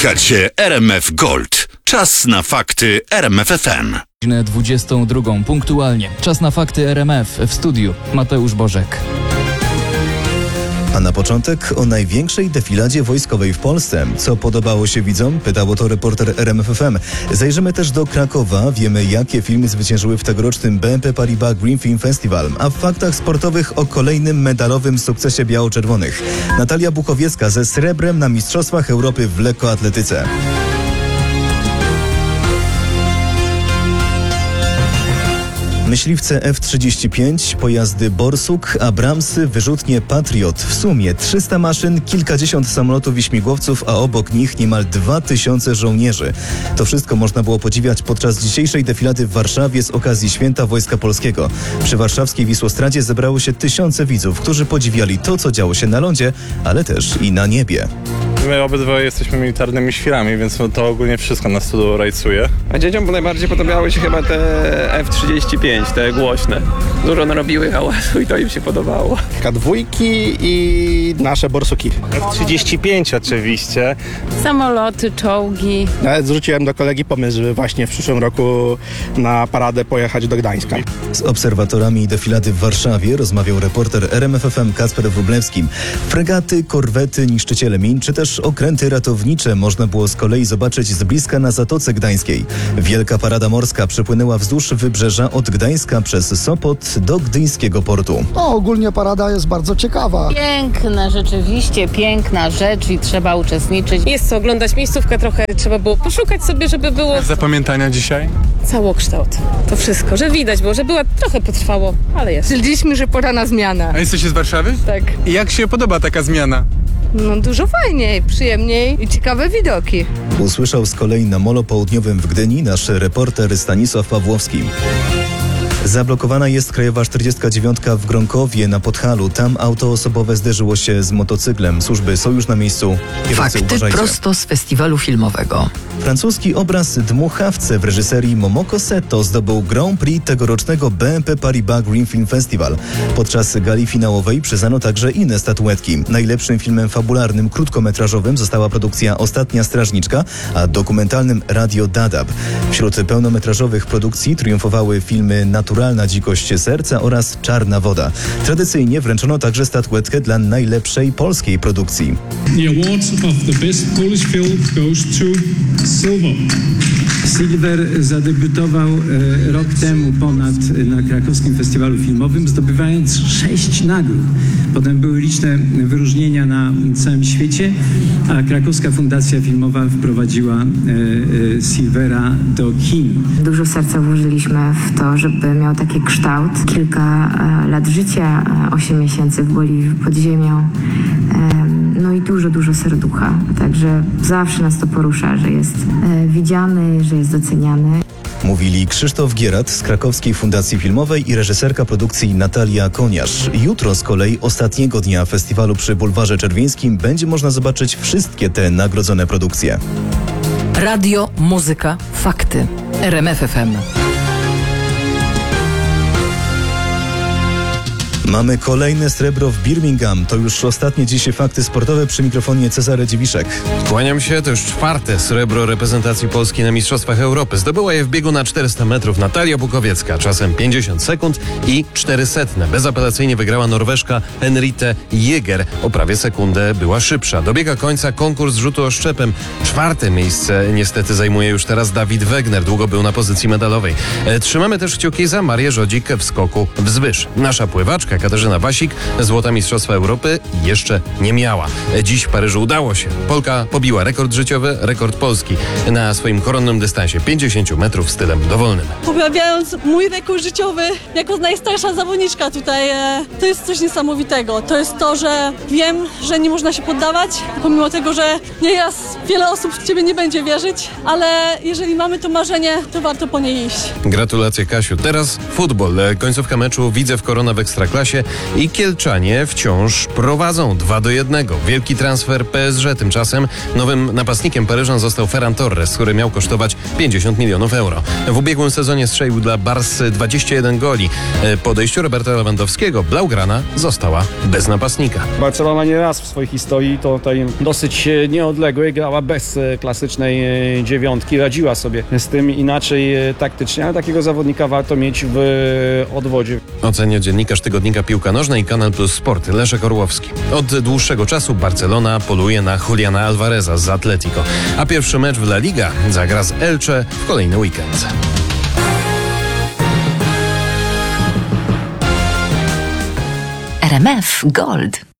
Słuchacie RMF Gold. Czas na fakty RMF FM. 22 punktualnie. Czas na fakty RMF. W studiu Mateusz Bożek. A na początek o największej defiladzie wojskowej w Polsce. Co podobało się widzom? Pytał o to reporter RMF FM. Zajrzymy też do Krakowa. Wiemy, jakie filmy zwyciężyły w tegorocznym BNP Paribas Green Film Festival. A w faktach sportowych o kolejnym medalowym sukcesie biało-czerwonych. Natalia Bukowiecka ze srebrem na Mistrzostwach Europy w lekkoatletyce. Myśliwce F-35, pojazdy Borsuk, Abramsy, wyrzutnie Patriot. W sumie 300 maszyn, kilkadziesiąt samolotów i śmigłowców, a obok nich niemal 2000 żołnierzy. To wszystko można było podziwiać podczas dzisiejszej defilady w Warszawie z okazji Święta Wojska Polskiego. Przy warszawskiej Wisłostradzie zebrało się tysiące widzów, którzy podziwiali to, co działo się na lądzie, ale też i na niebie. My obydwoje jesteśmy militarnymi świrami, więc to ogólnie wszystko nas tu rajcuje. A dzieciom najbardziej podobały się chyba te F-35, te głośne. Dużo narobiły hałasu i to im się podobało. K2 i nasze borsuki. F-35 oczywiście. Samoloty, czołgi. Nawet zwróciłem do kolegi pomysł, żeby właśnie w przyszłym roku na paradę pojechać do Gdańska. Z obserwatorami defilady w Warszawie rozmawiał reporter RMF FM Kacper Wróblewski. Fregaty, korwety, niszczyciele min czy też okręty ratownicze można było z kolei zobaczyć z bliska na Zatoce Gdańskiej. Wielka parada morska przepłynęła wzdłuż wybrzeża od Gdańska przez Sopot do gdyńskiego portu. Ogólnie parada jest bardzo ciekawa. Piękna, rzeczywiście piękna rzecz i trzeba uczestniczyć. Jest co oglądać, miejscówkę trochę trzeba było poszukać sobie, żeby było Zapamiętania dzisiaj? całokształt. To wszystko, że widać było, że była trochę potrwało, ale jest. Stwierdziliśmy, że pora na zmianę. A jesteście z Warszawy? Tak. I jak się podoba taka zmiana? No dużo fajniej, przyjemniej i ciekawe widoki. Usłyszał z kolei na Molo Południowym w Gdyni nasz reporter Stanisław Pawłowski. Zablokowana jest krajowa 49 w Gronkowie na Podhalu. Tam auto osobowe zderzyło się z motocyklem. Służby są już na miejscu. Fakty prosto z festiwalu filmowego. Francuski obraz Dmuchawce w reżyserii Momoko Seto zdobył Grand Prix tegorocznego BNP Paribas Green Film Festival. Podczas gali finałowej przyznano także inne statuetki. Najlepszym filmem fabularnym krótkometrażowym została produkcja Ostatnia Strażniczka, a dokumentalnym Radio Dadab. Wśród pełnometrażowych produkcji triumfowały filmy Naturalna dzikość serca oraz Czarna woda. Tradycyjnie wręczono także statuetkę dla najlepszej polskiej produkcji. The award of the best Polish film goes to Silver. Silver zadebiutował rok temu ponad na krakowskim festiwalu filmowym, zdobywając 6 nagród. Potem były liczne wyróżnienia na całym świecie, a krakowska fundacja filmowa wprowadziła Silvera do kin. Dużo serca włożyliśmy w to, żeby miał taki kształt. Kilka lat życia, 8 miesięcy w Boliwii pod ziemią. No i dużo serducha. Także zawsze nas to porusza, że jest widziany, że jest doceniany. Mówili Krzysztof Gierat z Krakowskiej Fundacji Filmowej i reżyserka produkcji Natalia Koniarz. Jutro z kolei ostatniego dnia festiwalu przy Bulwarze Czerwińskim będzie można zobaczyć wszystkie te nagrodzone produkcje. Radio, muzyka, fakty. RMF FM. Mamy kolejne srebro w Birmingham. To już ostatnie dziś fakty sportowe przy mikrofonie Cezary Dziwiszek. Kłaniam się, to już czwarte srebro reprezentacji Polski na Mistrzostwach Europy. Zdobyła je w biegu na 400 metrów Natalia Bukowiecka, czasem 50 sekund i 400. Bezapelacyjnie wygrała Norweżka Henriette Jäger. O prawie sekundę była szybsza. Dobiega końca konkurs rzutu oszczepem. Czwarte miejsce niestety zajmuje już teraz Dawid Wegner. Długo był na pozycji medalowej. Trzymamy też kciuki za Marię Żodzik w skoku wzwyż. Nasza pływaczka Katarzyna Wasik złota Mistrzostwa Europy jeszcze nie miała. Dziś w Paryżu udało się. Polka pobiła rekord życiowy, rekord Polski na swoim koronnym dystansie 50 metrów stylem dowolnym. Poprawiając mój rekord życiowy jako najstarsza zawodniczka tutaj, to jest coś niesamowitego. To jest to, że wiem, że nie można się poddawać, pomimo tego, że nieraz wiele osób w ciebie nie będzie wierzyć, ale jeżeli mamy to marzenie, to warto po nie iść. Gratulacje, Kasiu. Teraz futbol. Końcówka meczu Widzew Korona w Ekstraklasie. Ekstraklasie i Kielczanie wciąż prowadzą 2-1. Wielki transfer PSG. Tymczasem nowym napastnikiem Paryżan został Ferran Torres, który miał kosztować 50 milionów euro. W ubiegłym sezonie strzelił dla Barsy 21 goli. Po odejściu Roberta Lewandowskiego Blaugrana została bez napastnika. Barcelona nie raz w swojej historii tutaj dosyć nieodległej grała bez klasycznej dziewiątki. Radziła sobie z tym inaczej taktycznie, ale takiego zawodnika warto mieć w odwodzie. Ocenia dziennikarz tygodnika Piłka Nożna i Kanal Plus Sport Leszek Orłowski. Od dłuższego czasu Barcelona poluje na Juliana Alvareza z Atletico, a pierwszy mecz w La Liga zagra z Elche w kolejny weekend. RMF Gold.